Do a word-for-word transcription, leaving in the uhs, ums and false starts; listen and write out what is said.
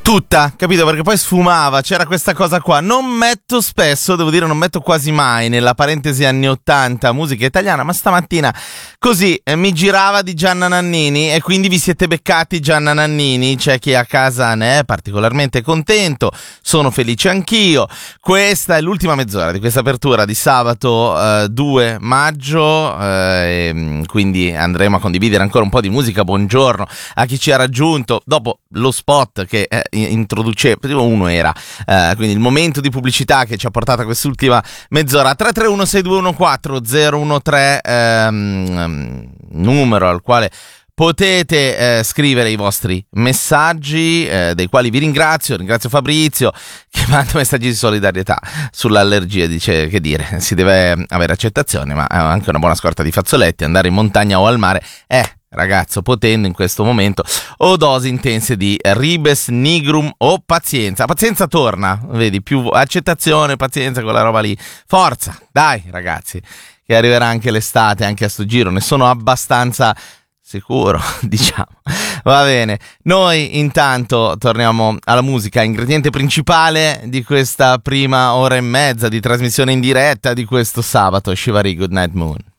Tutta, capito? Perché poi sfumava, c'era questa cosa qua. Non metto spesso, devo dire, non metto quasi mai nella parentesi anni ottanta musica italiana, ma stamattina così eh, mi girava di Gianna Nannini e quindi vi siete beccati Gianna Nannini. C'è chi a casa ne è particolarmente contento, sono felice anch'io. Questa è l'ultima mezz'ora di questa apertura di sabato eh, due maggio, eh, e quindi andremo a condividere ancora un po' di musica. Buongiorno a chi ci ha raggiunto dopo lo spot che eh, introduceva, uno era eh, quindi il momento di pubblicità che ci ha portato a quest'ultima mezz'ora. Tre tre uno sei due uno quattro zero uno tre ehm, numero al quale potete eh, scrivere i vostri messaggi, eh, dei quali vi ringrazio. Ringrazio Fabrizio che manda messaggi di solidarietà sull'allergia. Dice, che dire, si deve avere accettazione, ma anche una buona scorta di fazzoletti, andare in montagna o al mare è, ragazzo, potendo in questo momento, o dosi intense di ribes nigrum o pazienza. Pazienza torna, vedi, più accettazione, pazienza, quella roba lì. Forza, dai ragazzi, che arriverà anche l'estate, anche a sto giro, ne sono abbastanza sicuro, diciamo. Va bene, noi intanto torniamo alla musica, ingrediente principale di questa prima ora e mezza di trasmissione in diretta di questo sabato. Shivari, Good Night Moon.